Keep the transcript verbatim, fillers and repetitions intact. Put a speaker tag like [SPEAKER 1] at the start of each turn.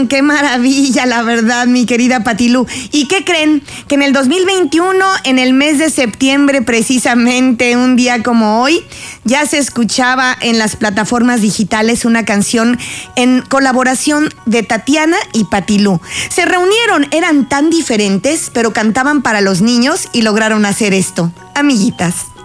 [SPEAKER 1] qué maravilla, la verdad, mi querida Patilú. ¿Y qué creen? Que en el dos mil veintiuno, en el mes de septiembre, precisamente un día como hoy, ya se escuchaba en las plataformas digitales una canción en colaboración de Tatiana y Patilú. Se reunieron, eran tan diferentes, pero cantaban para los niños y lograron hacer esto. Amiguitas.